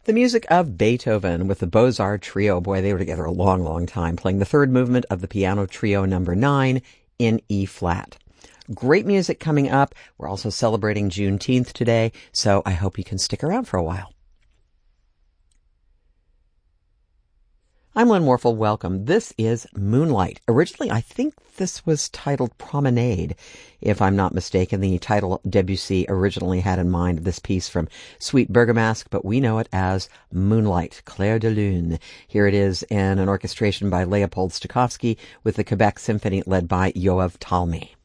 The music of Beethoven with the Beaux-Arts Trio. Boy, they were together a long, long time, playing the third movement of the Piano Trio number 9 in E-flat. Great music coming up. We're also celebrating Juneteenth today, so I hope you can stick around for a while. I'm Lynn Warfel. Welcome. This is Moonlight. Originally, I think this was titled Promenade. If I'm not mistaken, the title Debussy originally had in mind this piece from Suite Bergamasque, but we know it as Moonlight, Clair de Lune. Here it is in an orchestration by Leopold Stokowski with the Quebec Symphony led by Yoav Talmy.